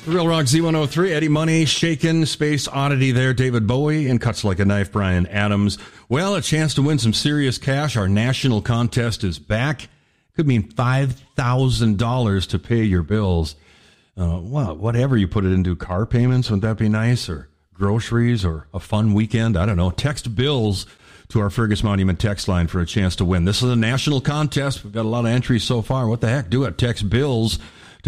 Real Rock Z103, Eddie Money, Shaken, Space Oddity there, David Bowie, and Cuts Like a Knife, Bryan Adams. Well, a chance to win some serious cash. Our national contest is back. Could mean $5,000 to pay your bills. Well, whatever you put it into, car payments, wouldn't that be nice? Or groceries, or a fun weekend? I don't know. Text bills to our Fergus Monument text line for a chance to win. This is a national contest. We've got a lot of entries so far. What the heck? Do it. Text bills to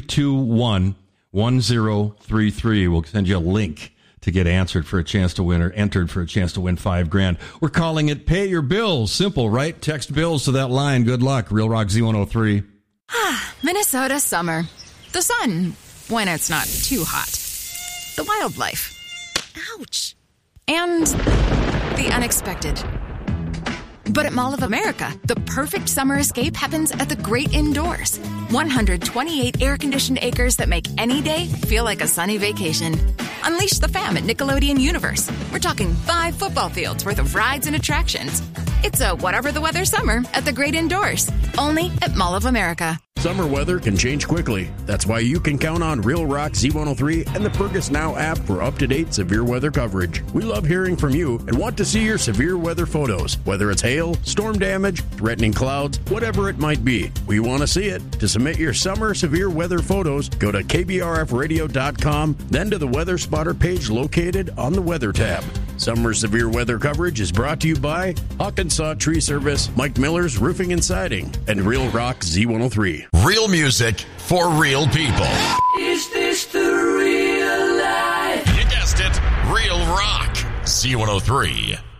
321-1033. We'll send you a link to get answered for a chance to win, or entered for a chance to win $5,000. We're calling it Pay Your Bills. Simple, right? Text bills to that line. Good luck. Real Rock Z103. Minnesota summer. The sun, when it's not too hot. The wildlife. Ouch. And the unexpected. But at Mall of America, the perfect summer escape happens at the great indoors. 128 air-conditioned acres that make any day feel like a sunny vacation. Unleash the fam at Nickelodeon Universe. We're talking 5 football fields worth of rides and attractions. It's a whatever the weather summer at the great indoors. Only at Mall of America. Summer weather can change quickly. That's why you can count on Real Rock Z103 and the Fergus Now app for up-to-date severe weather coverage. We love hearing from you and want to see your severe weather photos, whether it's hail, storm damage, threatening clouds, whatever it might be. We want to see it. To submit your summer severe weather photos, go to kbrfradio.com, then to the Weather Spotter page located on the Weather tab. Summer severe weather coverage is brought to you by Hawkinsaw Tree Service, Mike Miller's Roofing and Siding, and Real Rock Z103. Real music for real people. Is this the real life? You guessed it. Real Rock Z103.